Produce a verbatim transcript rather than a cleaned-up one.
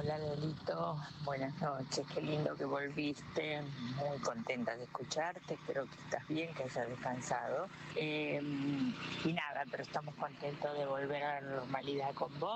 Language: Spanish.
Hola Lolito, buenas noches, qué lindo que volviste, muy contenta de escucharte, espero que estás bien, que hayas descansado. Eh, y nada, pero estamos contentos de volver a la normalidad con vos.